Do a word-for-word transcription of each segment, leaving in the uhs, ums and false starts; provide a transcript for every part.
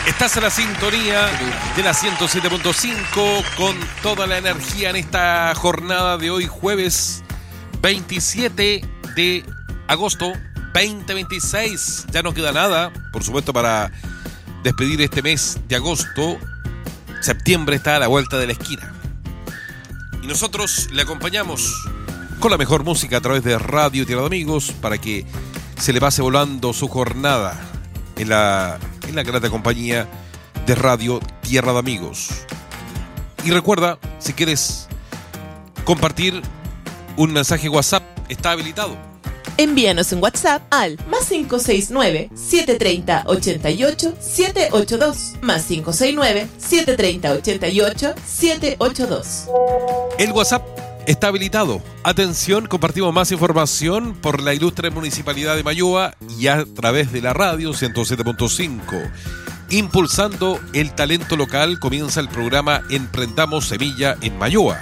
Estás en la sintonía de la ciento siete punto cinco con toda la energía en esta jornada de hoy, jueves veintisiete de agosto veinte veintiséis. Ya no queda nada, por supuesto, para despedir este mes de agosto. Septiembre está a la vuelta de la esquina. Y nosotros le acompañamos con la mejor música a través de Radio Tierra de Amigos para que se le pase volando su jornada en la, en la grata compañía de Radio Tierra de Amigos. Y recuerda, si quieres compartir un mensaje WhatsApp, está habilitado. Envíanos un WhatsApp al más cinco seis nueve, siete tres cero, ocho ocho, siete ocho dos, más cinco seis nueve, siete tres cero, ocho ocho, siete ocho dos. El WhatsApp está habilitado. Atención, compartimos más información por la ilustre Municipalidad de Mayoa y a través de la radio ciento siete punto cinco. Impulsando el talento local, comienza el programa Emprendamos Semilla en Mayoa.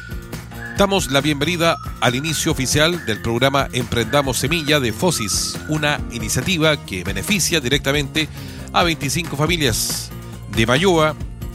Damos la bienvenida al inicio oficial del programa Emprendamos Semilla de FOSIS, una iniciativa que beneficia directamente a veinticinco familias de Mayoa,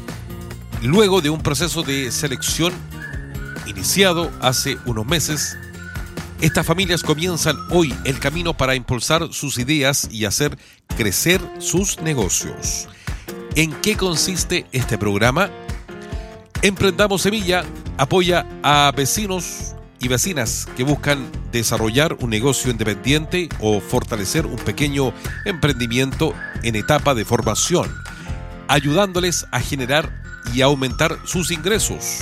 luego de un proceso de selección iniciado hace unos meses. Estas familias comienzan hoy el camino para impulsar sus ideas y hacer crecer sus negocios. ¿En qué consiste este programa? Emprendamos Semilla apoya a vecinos y vecinas que buscan desarrollar un negocio independiente o fortalecer un pequeño emprendimiento en etapa de formación, ayudándoles a generar y aumentar sus ingresos.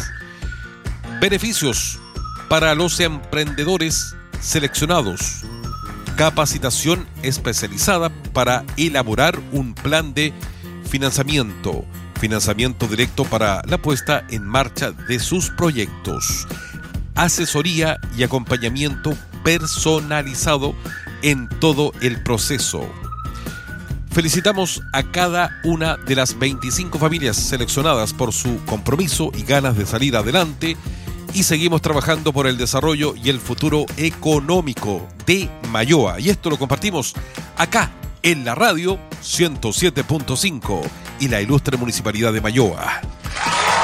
Beneficios para los emprendedores seleccionados. Capacitación especializada para elaborar un plan de financiamiento. Financiamiento directo para la puesta en marcha de sus proyectos. Asesoría y acompañamiento personalizado en todo el proceso. Felicitamos a cada una de las veinticinco familias seleccionadas por su compromiso y ganas de salir adelante y seguimos trabajando por el desarrollo y el futuro económico de Mayoa. Y esto lo compartimos acá en la radio ciento siete punto cinco y la ilustre Municipalidad de Mayoa.